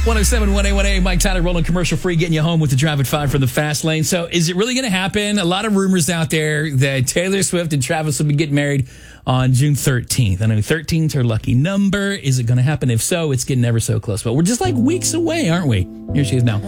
107 1A Mike Tyler rolling commercial free, getting you home with the Drive at 5 from the fast lane. So is it really going to happen? A lot of rumors out there that Taylor Swift and Travis will be getting married on June 13th. I know 13's her lucky number. Is it going to happen? If so, it's getting ever so close. But we're just like weeks away, aren't we? Here she is now.